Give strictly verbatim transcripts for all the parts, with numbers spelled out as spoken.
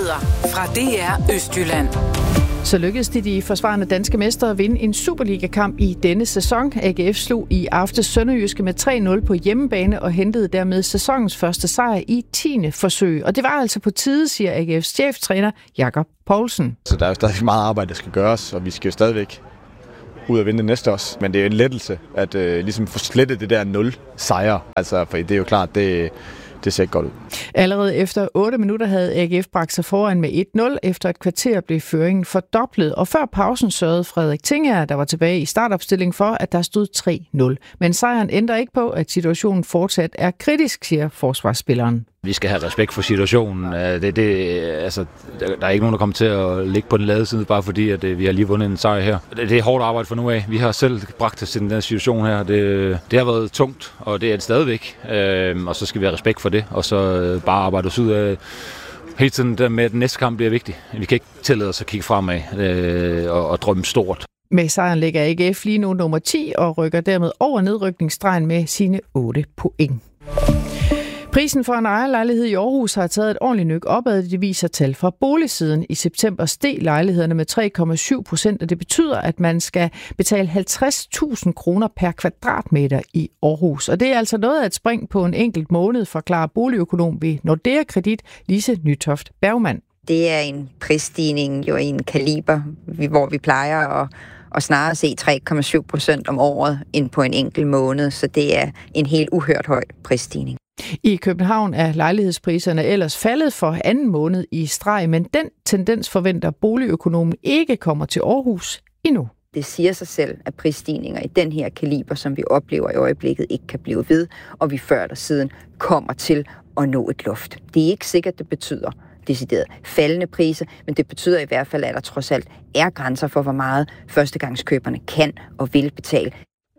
Nyheder fra D R Østjylland. Så lykkedes det de forsvarende danske mestre at vinde en Superliga-kamp i denne sæson. A G F slog i aftes Sønderjyske med tre nul på hjemmebane og hentede dermed sæsonens første sejr i tiende forsøg. Og det var altså på tide, siger A G F's cheftræner Jakob Poulsen. Så der er jo stadig meget arbejde, der skal gøres, og vi skal jo stadigvæk ud og vinde næste også. Men det er jo en lettelse at øh, ligesom få slettet det der nul sejre. Altså, for det er jo klart, det Det ser ikke godt ud. Allerede efter otte minutter havde A G F bragt sig foran med et nul. Efter et kvarter blev føringen fordoblet. Og før pausen sørgede Frederik Tinger, der var tilbage i startopstillingen, for, at der stod tre nul. Men sejren ændrer ikke på, at situationen fortsat er kritisk, siger forsvarsspilleren. Vi skal have respekt for situationen. Det, det, altså, der er ikke nogen, der kommer til at ligge på den lade side, bare fordi at vi har lige vundet en sejr her. Det, det er hårdt arbejde for nu af. Vi har selv bragt os til den der situation her. Det, det har været tungt, og det er det stadigvæk. Øhm, og så skal vi have respekt for det, og så bare arbejde os ud af hele tiden der med, at den næste kamp bliver vigtig. Vi kan ikke tillade os at kigge fremad øh, og, og drømme stort. Med sejren ligger A G F lige nu nummer ti og rykker dermed over nedrykningsstregen med sine otte point. Prisen for en ejerlejlighed i Aarhus har taget et ordentligt nyk opad, det viser tal fra boligsiden. I september steg lejlighederne med tre komma syv procent, og det betyder, at man skal betale halvtreds tusind kroner per kvadratmeter i Aarhus. Og det er altså noget af et spring på en enkelt måned, forklarer boligøkonom ved Nordea Kredit, Lise Nytoft Bergmann. Det er en prisstigning jo i en kaliber, hvor vi plejer at og snarere se tre komma syv procent om året end på en enkelt måned, så det er en helt uhørt høj prisstigning. I København er lejlighedspriserne ellers faldet for anden måned i streg, men den tendens forventer boligøkonomen ikke kommer til Aarhus endnu. Det siger sig selv, at prisstigninger i den her kaliber, som vi oplever i øjeblikket, ikke kan blive ved, og vi før eller siden kommer til at nå et loft. Det er ikke sikkert, det betyder decideret faldende priser, men det betyder i hvert fald, at der trods alt er grænser for, hvor meget førstegangskøberne kan og vil betale.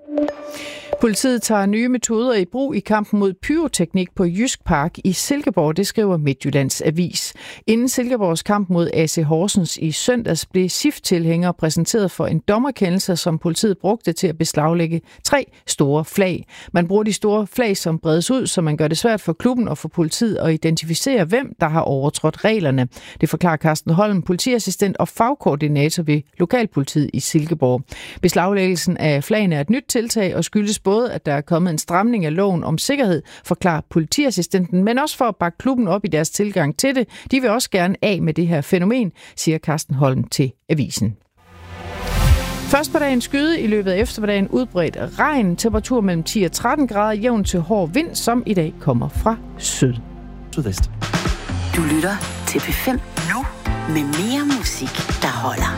Politiet tager nye metoder i brug i kampen mod pyroteknik på Jysk Park i Silkeborg, det skriver Midtjyllands Avis. Inden Silkeborgs kamp mod A C Horsens i søndags blev S I F-tilhængere præsenteret for en dommerkendelse, som politiet brugte til at beslaglægge tre store flag. Man bruger de store flag, som bredes ud, så man gør det svært for klubben og for politiet at identificere, hvem der har overtrådt reglerne. Det forklarer Carsten Holm, politiassistent og fagkoordinator ved Lokalpolitiet i Silkeborg. Beslaglæggelsen af flagene er et nyt tiltag og skyldes både, at der er kommet en stramning af loven om sikkerhed, forklarer politiassistenten, men også for at bakke klubben op i deres tilgang til det. De vil også gerne af med det her fænomen, siger Carsten Holm til avisen. Først på dagen skyde, i løbet af eftermiddagen udbredt regn, temperatur mellem ti og tretten grader, jævn til hård vind, som i dag kommer fra syd. Sydvest. Du lytter til P fem nu med mere musik, der holder.